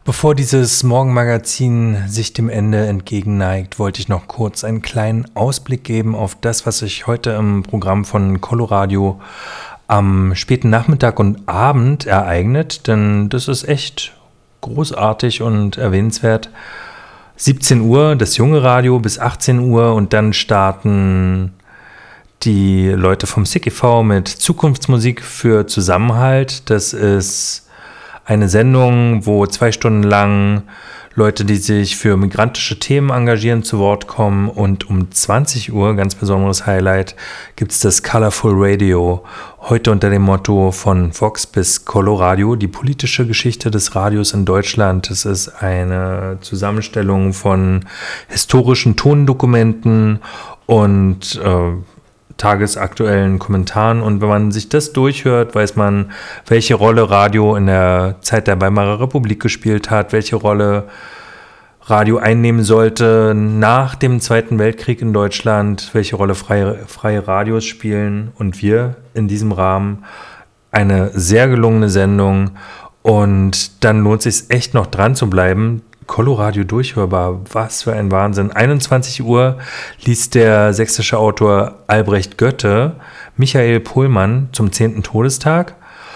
Bevor dieses Morgenmagazin sich dem Ende entgegenneigt, wollte ich noch kurz einen kleinen Ausblick geben auf das, was sich heute im Programm von Coloradio am späten Nachmittag und Abend ereignet, denn das ist echt großartig und erwähnenswert. 17 Uhr das junge Radio bis 18 Uhr und dann starten die Leute vom SICK mit Zukunftsmusik für Zusammenhalt. Das ist eine Sendung, wo 2 Stunden lang Leute, die sich für migrantische Themen engagieren, zu Wort kommen. Und um 20 Uhr, ganz besonderes Highlight, gibt es das Colorful Radio. Heute unter dem Motto von Vox bis Coloradio, die politische Geschichte des Radios in Deutschland. Das ist eine Zusammenstellung von historischen Tondokumenten und tagesaktuellen Kommentaren, und wenn man sich das durchhört, weiß man, welche Rolle Radio in der Zeit der Weimarer Republik gespielt hat, welche Rolle Radio einnehmen sollte nach dem Zweiten Weltkrieg in Deutschland, welche Rolle freie Radios spielen, und wir in diesem Rahmen eine sehr gelungene Sendung, und dann lohnt es sich echt noch dran zu bleiben. Coloradio durchhörbar, was für ein Wahnsinn. 21 Uhr liest der sächsische Autor Albrecht Goethe Michael Pohlmann zum 10. Todestag,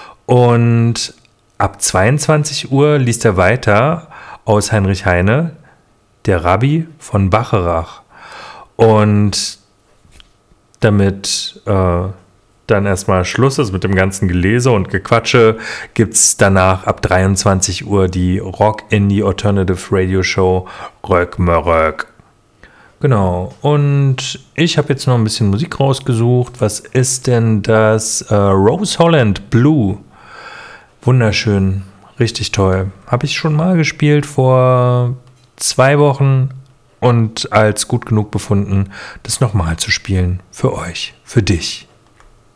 und ab 22 Uhr liest er weiter aus Heinrich Heine, der Rabbi von Bacharach. Und damit dann erstmal Schluss ist mit dem ganzen Gelese und Gequatsche, gibt es danach ab 23 Uhr die Rock-Indie-Alternative Radio Show Röck-Möröck. Genau, und ich habe jetzt noch ein bisschen Musik rausgesucht. Was ist denn das? Rose Holland Blue. Wunderschön, richtig toll. Habe ich schon mal gespielt vor 2 Wochen und als gut genug befunden, das nochmal zu spielen. Für euch, für dich.